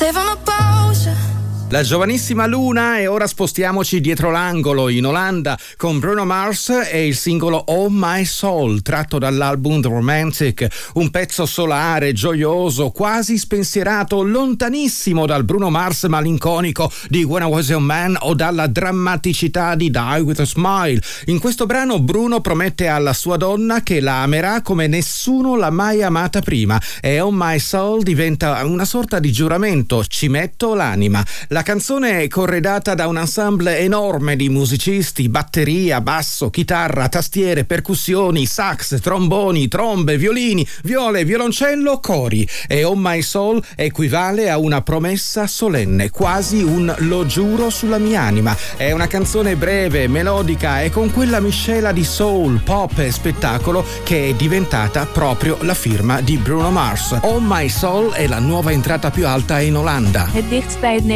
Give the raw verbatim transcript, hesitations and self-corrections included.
Metteva una pausa. La giovanissima Luna, e ora spostiamoci dietro l'angolo in Olanda con Bruno Mars e il singolo Oh My Soul, tratto dall'album The Romantic, un pezzo solare, gioioso, quasi spensierato, lontanissimo dal Bruno Mars malinconico di When I Was a Man o dalla drammaticità di Die With a Smile. In questo brano Bruno promette alla sua donna che la amerà come nessuno l'ha mai amata prima, e Oh My Soul diventa una sorta di giuramento: ci metto l'anima. La La canzone è corredata da un ensemble enorme di musicisti: batteria, basso, chitarra, tastiere, percussioni, sax, tromboni, trombe, violini, viole, violoncello, cori. E Oh My Soul equivale a una promessa solenne, quasi un lo giuro sulla mia anima. È una canzone breve, melodica e con quella miscela di soul, pop e spettacolo che è diventata proprio la firma di Bruno Mars. Oh My Soul è la nuova entrata più alta in Olanda. Het dichtst bij het